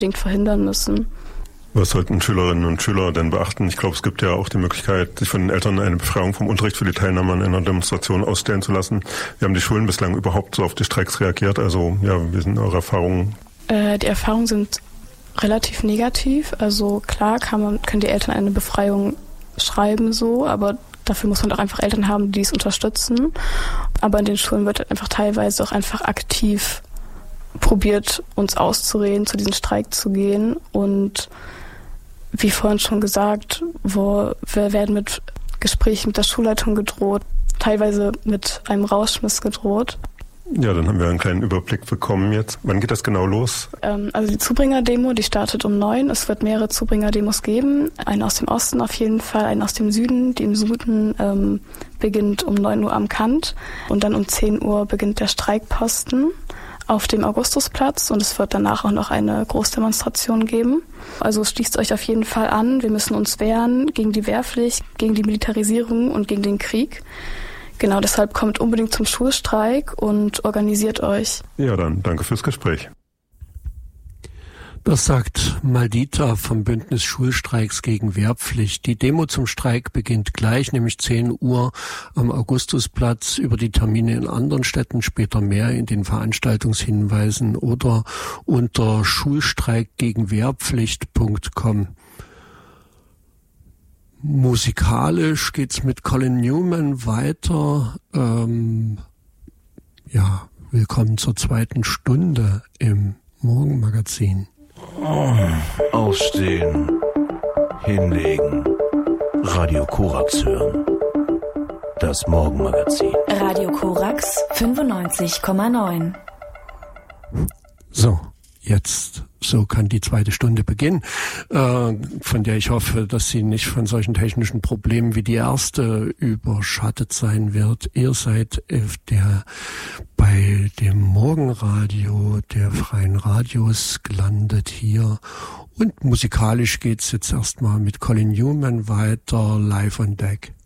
verhindern müssen. Was sollten Schülerinnen und Schüler denn beachten? Ich glaube, es gibt ja auch die Möglichkeit, sich von den Eltern eine Befreiung vom Unterricht für die Teilnahme an einer Demonstration ausstellen zu lassen. Wie haben die Schulen bislang überhaupt so auf die Streiks reagiert? Also, ja, wie sind eure Erfahrungen? Die Erfahrungen sind relativ negativ. Also klar können die Eltern eine Befreiung schreiben so, aber dafür muss man auch einfach Eltern haben, die es unterstützen. Aber in den Schulen wird einfach teilweise auch einfach aktiv probiert, uns auszureden, zu diesem Streik zu gehen. Und wie vorhin schon gesagt, wir werden mit Gesprächen mit der Schulleitung gedroht, teilweise mit einem Rausschmiss gedroht. Ja, dann haben wir einen kleinen Überblick bekommen jetzt. Wann geht das genau los? Also die Zubringer-Demo, die startet um 9. Es wird mehrere Zubringer-Demos geben. Eine aus dem Osten auf jeden Fall, eine aus dem Süden. Die im Süden beginnt um 9 Uhr am Kant. Und dann um 10 Uhr beginnt der Streikposten auf dem Augustusplatz. Und es wird danach auch noch eine Großdemonstration geben. Also schließt euch auf jeden Fall an. Wir müssen uns wehren gegen die Wehrpflicht, gegen die Militarisierung und gegen den Krieg. Genau, deshalb kommt unbedingt zum Schulstreik und organisiert euch. Ja, dann danke fürs Gespräch. Das sagt Maldita vom Bündnis Schulstreiks gegen Wehrpflicht. Die Demo zum Streik beginnt gleich, nämlich 10 Uhr am Augustusplatz. Über die Termine in anderen Städten später mehr in den Veranstaltungshinweisen oder unter schulstreikgegenwehrpflicht.com. Musikalisch geht's mit Colin Newman weiter. Willkommen zur 2. Stunde im Morgenmagazin. Aufstehen, hinlegen, Radio Korax hören. Das Morgenmagazin. Radio Korax 95,9. So, so kann die 2. Stunde beginnen, von der ich hoffe, dass sie nicht von solchen technischen Problemen wie die erste überschattet sein wird. Ihr seid bei dem Morgenradio der Freien Radios gelandet hier. Und musikalisch geht's jetzt erstmal mit Colin Newman weiter, live on deck.